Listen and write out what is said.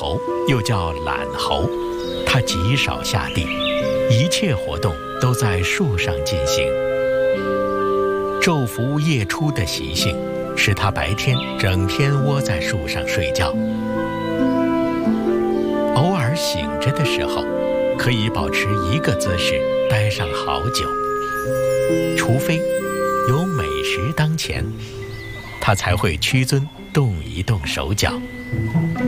猴又叫懒猴，它极少下地，一切活动都在树上进行。昼伏夜出的习性使它白天整天窝在树上睡觉，偶尔醒着的时候，可以保持一个姿势待上好久，除非有美食当前，它才会屈尊动一动手脚。